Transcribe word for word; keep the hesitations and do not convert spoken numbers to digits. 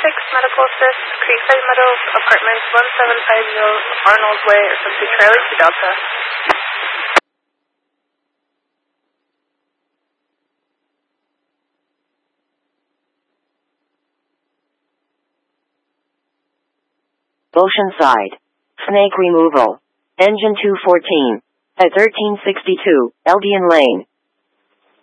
six Medical Assist, Creekside Meadows, Apartments one seven five zero, Arnold Way, or simply Charlie to Delta. Oceanside. Snake removal. Engine two fourteen. At thirteen sixty-two, Elgin Lane.